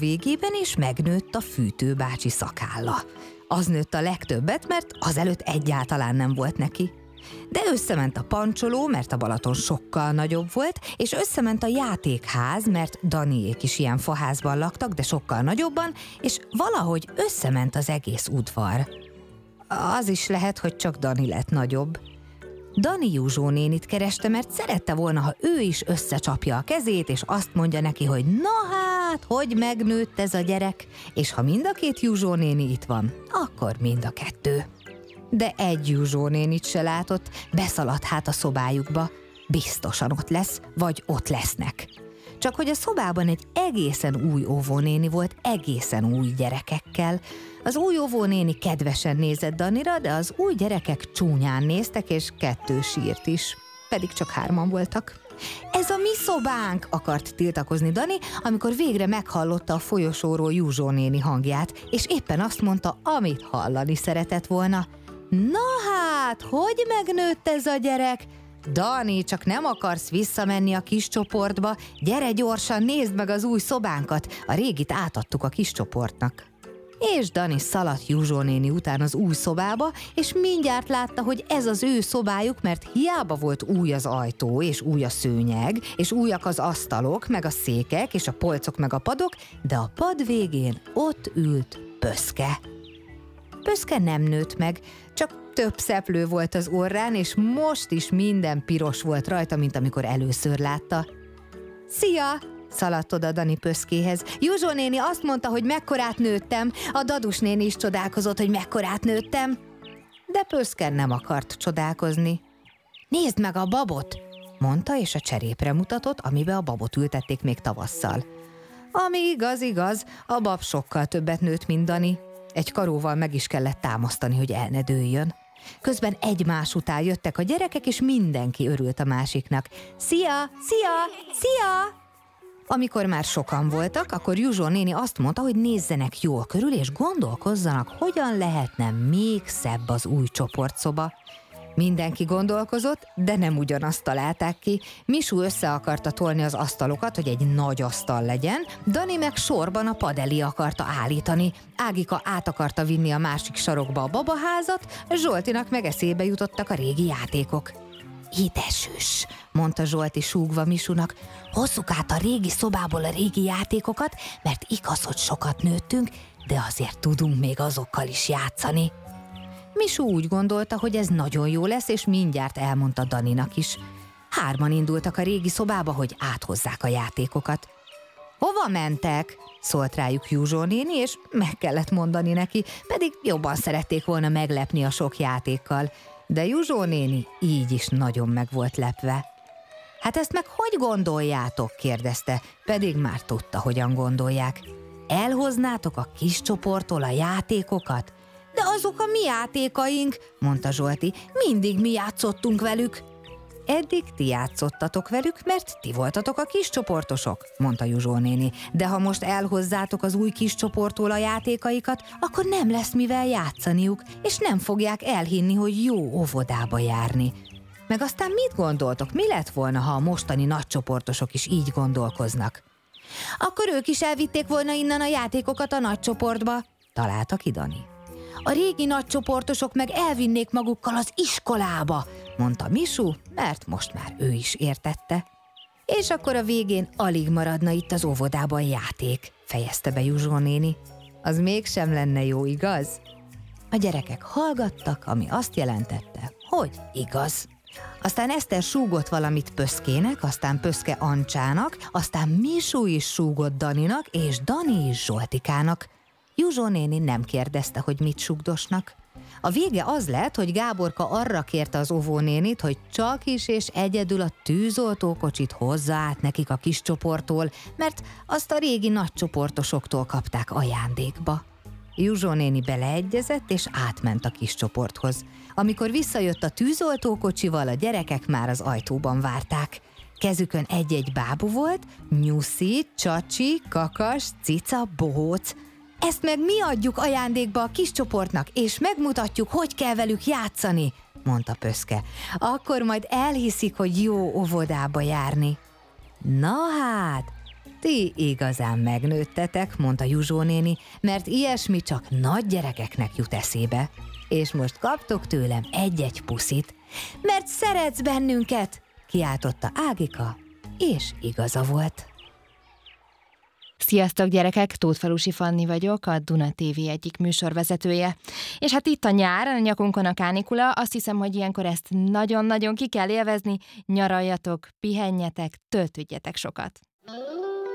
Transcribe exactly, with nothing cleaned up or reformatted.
végében is megnőtt a fűtőbácsi szakálla. Az nőtt a legtöbbet, mert azelőtt egyáltalán nem volt neki. De összement a pancsoló, mert a Balaton sokkal nagyobb volt, és összement a játékház, mert Daniék is ilyen faházban laktak, de sokkal nagyobban, és valahogy összement az egész udvar. Az is lehet, hogy csak Dani lett nagyobb. Dani Juzsó nénit kereste, mert szerette volna, ha ő is összecsapja a kezét, és azt mondja neki, hogy na hát, hogy megnőtt ez a gyerek, és ha mind a két Juzsó néni itt van, akkor mind a kettő. De egy Juzsó nénit se látott, beszaladt hát a szobájukba. Biztosan ott lesz, vagy ott lesznek. Csak hogy a szobában egy egészen új óvónéni volt, egészen új gyerekekkel. Az új óvónéni kedvesen nézett Danira, de az új gyerekek csúnyán néztek, és kettő sírt is. Pedig csak hárman voltak. Ez a mi szobánk, akart tiltakozni Dani, amikor végre meghallotta a folyosóról Juzsó néni hangját, és éppen azt mondta, amit hallani szeretett volna. Na hát, hogy megnőtt ez a gyerek? Dani, csak nem akarsz visszamenni a kis csoportba? Gyere gyorsan, nézd meg az új szobánkat, a régit átadtuk a kis csoportnak. És Dani szaladt Juzsó néni után az új szobába, és mindjárt látta, hogy ez az ő szobájuk, mert hiába volt új az ajtó, és új a szőnyeg, és újak az asztalok, meg a székek, és a polcok, meg a padok, de a pad végén ott ült Pöszke. Pöszke nem nőtt meg, csak több szeplő volt az orrán, és most is minden piros volt rajta, mint amikor először látta. Szia! Szaladt oda Dani Pöszkéhez. Juzsó néni azt mondta, hogy mekkorát nőttem, a Dadus néni is csodálkozott, hogy mekkorát nőttem. De Pöszke nem akart csodálkozni. Nézd meg a babot, mondta, és a cserépre mutatott, amibe a babot ültették még tavasszal. Ami igaz, igaz, a bab sokkal többet nőtt, mint Dani. Egy karóval meg is kellett támasztani, hogy el ne dőljön. Közben egymás után jöttek a gyerekek, és mindenki örült a másiknak. Szia! Szia! Szia! Amikor már sokan voltak, akkor Juzsó néni azt mondta, hogy nézzenek jól körül, és gondolkozzanak, hogyan lehetne még szebb az új csoportszoba. Mindenki gondolkozott, de nem ugyanazt találták ki. Misú össze akarta tolni az asztalokat, hogy egy nagy asztal legyen, Dani meg sorban a pad elé akarta állítani, Ágika át akarta vinni a másik sarokba a babaházat, Zsoltinak meg eszébe jutottak a régi játékok. Ide süss, mondta Zsolti súgva Misúnak, hozzuk át a régi szobából a régi játékokat, mert igaz, hogy sokat nőttünk, de azért tudunk még azokkal is játszani. Misú úgy gondolta, hogy ez nagyon jó lesz, és mindjárt elmondta Daninak is. Hárman indultak a régi szobába, hogy áthozzák a játékokat. Hova mentek? Szólt rájuk Juzsó néni, és meg kellett mondani neki, pedig jobban szerették volna meglepni a sok játékkal. De Juzsó néni így is nagyon meg volt lepve. Hát ezt meg hogy gondoljátok? Kérdezte, pedig már tudta, hogyan gondolják. Elhoznátok a kis csoporttól a játékokat? De azok a mi játékaink, mondta Zsolti, mindig mi játszottunk velük. Eddig ti játszottatok velük, mert ti voltatok a kis csoportosok, mondta Juzsó néni, de ha most elhozzátok az új kis csoporttól a játékaikat, akkor nem lesz mivel játszaniuk, és nem fogják elhinni, hogy jó óvodába járni. Meg aztán mit gondoltok, mi lett volna, ha a mostani nagycsoportosok is így gondolkoznak? Akkor ők is elvitték volna innen a játékokat a nagycsoportba, találta ki Dani. A régi nagycsoportosok meg elvinnék magukkal az iskolába, mondta Misú, mert most már ő is értette. És akkor a végén alig maradna itt az óvodában játék, fejezte be Juzsó néni. Az mégsem lenne jó, igaz? A gyerekek hallgattak, ami azt jelentette, hogy igaz. Aztán Eszter súgott valamit Pöszkének, aztán Pöszke Ancsának, aztán Misú is súgott Daninak, és Dani is Zsoltikának. Juzsó néni nem kérdezte, hogy mit sugdosnak. A vége az lett, hogy Gáborka arra kérte az óvónénit, hogy csak is és egyedül a tűzoltókocsit hozza át nekik a kis csoporttól, mert azt a régi nagy csoportosoktól kapták ajándékba. Juzsó néni beleegyezett, és átment a kis csoporthoz. Amikor visszajött a tűzoltókocsival, a gyerekek már az ajtóban várták. Kezükön egy-egy bábu volt, Nyuszi, Csacsi, Kakas, Cica, Bohóc. Ezt meg mi adjuk ajándékba a kis csoportnak, és megmutatjuk, hogy kell velük játszani, mondta Pöszke. Akkor majd elhiszik, hogy jó óvodába járni. Na hát, Ti igazán megnőttetek, mondta Juzsó néni, mert ilyesmi csak nagy gyerekeknek jut eszébe. És most kaptok tőlem egy-egy puszit, mert szeretsz bennünket, kiáltotta Ágika, és igaza volt. Sziasztok gyerekek, Tótfalusi Fanni vagyok, a Duna té vé egyik műsorvezetője. És hát itt a nyár, a nyakunkon a kánikula, azt hiszem, hogy ilyenkor ezt nagyon-nagyon ki kell élvezni, nyaraljatok, pihenjetek, töltődjetek sokat.